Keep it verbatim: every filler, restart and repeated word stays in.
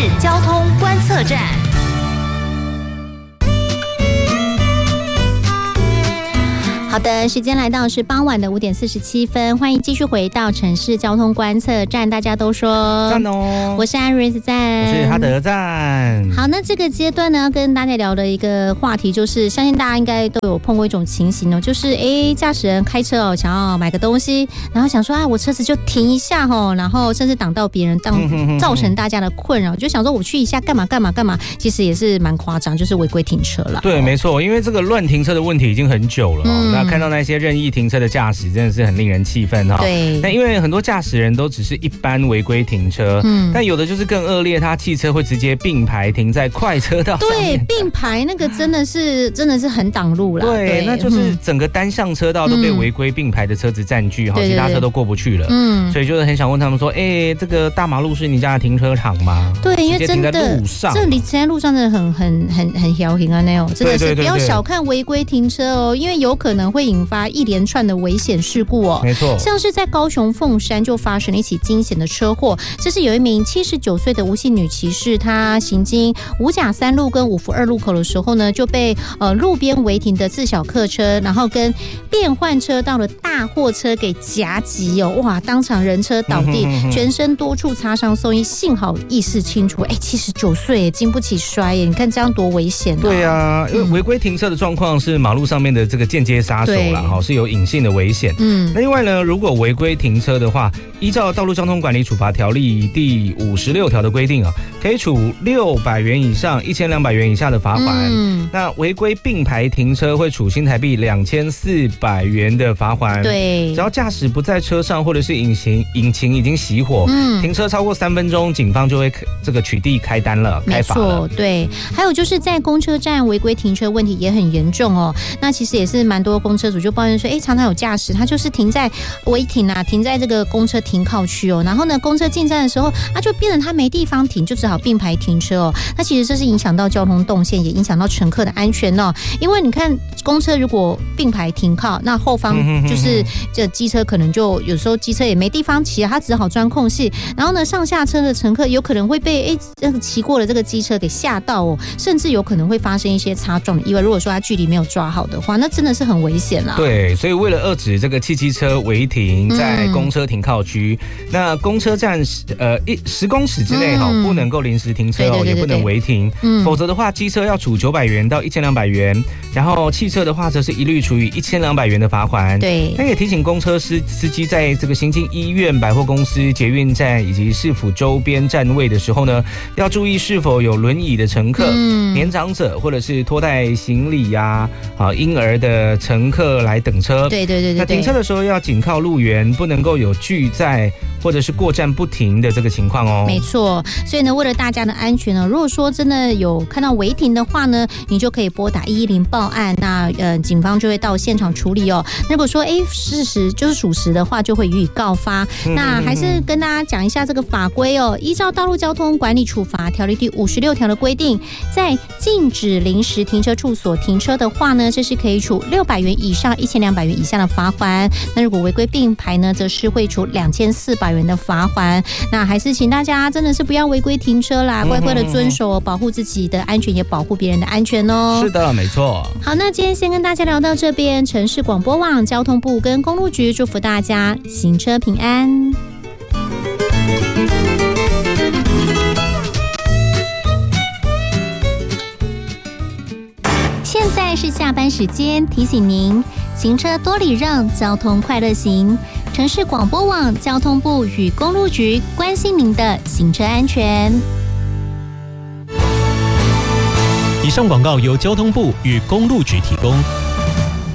交通观测站。好的，时间来到是傍晚的五点四十七分，欢迎继续回到城市交通观测站。大家都说赞哦， 我是安瑞斯赞， 我是哈德赞。 好，那这个阶段呢，跟大家聊的一个话题就是，相信大家应该都有碰过一种情形哦，就是哎，驾驶人开车哦，想要买个东西，然后想说啊，我车子就停一下哦，然后甚至挡到别人，当造成大家的困扰，就想说我去一下干嘛干嘛干嘛，其实也是蛮夸张，就是违规停车了。 对，没错，因为这个乱停车的问题已经很久了、哦。嗯看到那些任意停车的驾驶，真的是很令人气愤哈。 对， 那因为很多驾驶人都只是一般违规停车，嗯，但有的就是更恶劣，他汽车会直接并排停在快车道上面。 对，并排那个真的是真的是很挡路啦。 对，对那就是整个单向车道都被违规并排的车子占据，哈、嗯，其他车都过不去了。嗯，所以就是很想问他们说，哎、欸，这个大马路是你家的停车场吗？ 对，因为真的这里停在路上真的很很很很嚣张啊，那种真的是不要小看违规停车哦，因为有可能会引发一连串的危险事故哦。 没错， 像是在高雄凤山就发生了一起惊险的车祸，这是有一名七十九岁的吴姓女骑士，她行经五甲三路跟五福二路口的时候呢，就被呃路边违停的自小客车，然后跟变换车道的大货车给夹击哦，哇，当场人车倒地，嗯、哼哼哼全身多处擦伤送医，幸好意识清楚。哎，七十九岁经不起摔耶，你看这样多危险啊！ 对啊，因为违规停车的状况是马路上面的这个间接杀手啦，哈，是有隐性的危险。嗯，那另外呢，如果违规停车的话，依照《道路交通管理处罚条例》第五十六条的规定啊，可以处六百元以上一千两百元以下的罚款。嗯，那违规并排停车会处新台币两千四百元的罚款。 对， 只要驾驶不在车上，或者是引擎引擎已经熄火，嗯，停车超过三分钟，警方就会这个取缔开单了，开罚了。 没错，对。还有就是在公车站违规停车问题也很严重哦。那其实也是蛮多公车主就抱怨说，哎，常常有驾驶他就是停在违停啊，停在这个公车停靠区哦，然后呢，公车进站的时候，啊，就变成他没地方停，就只好并排停车哦。那其实这是影响到交通动线，也影响到乘客的安全哦。因为你看，公车如果并排停靠，那后方就是这机车可能就有时候机车也没地方骑，他只好钻空隙，然后呢，上下车的乘客有可能会被哎这个骑过的这个机车给吓到哦，甚至有可能会发生一些擦撞的意外。如果说他距离没有抓好的话，那真的是很危险啦。 对，所以为了遏止这个汽机车违停在公车停靠区，嗯、那公车站呃一十公尺之内哈、嗯，不能够临时停车哦，也不能违停，嗯、否则的话，机车要处九百元到一千两百元，然后汽车的话则是一律处以一千两百元的罚款。 对， 那也提醒公车司司机在这个行经医院、百货公司、捷运站以及市府周边站位的时候呢，要注意是否有轮椅的乘客、嗯、年长者或者是拖带行李呀、啊、啊婴儿的乘客来等车。 对对对对， 那停车的时候要紧靠路缘，不能够有拒载或者是过站不停的这个情况哦。 没错，所以呢，为了大家的安全呢，如果说真的有看到违停的话呢，你就可以拨打一一零报案，那呃警方就会到现场处理哦。如果说哎事实就是属实的话，就会予以告发。嗯、那还是跟大家讲一下这个法规哦，依照《道路交通管理处罚条例》第五十六条的规定，在禁止临时停车处所停车的话呢，这是可以处六百元以上一千两百元以下的罚款。那如果违规并排呢，则是会处两千四百元的罚款。那还是请大家真的是不要违规停车啦，乖乖的遵守，保护自己的安全，也保护别人的安全哦。 是的，没错。 好，那今天先跟大家聊到这边，城市广播网、交通部跟公路局祝福大家行车平安。现在是下班时间，提醒您行车多礼让，交通快乐行。城市广播网、交通部与公路局关心您的行车安全。 以上广告由交通部与公路局提供。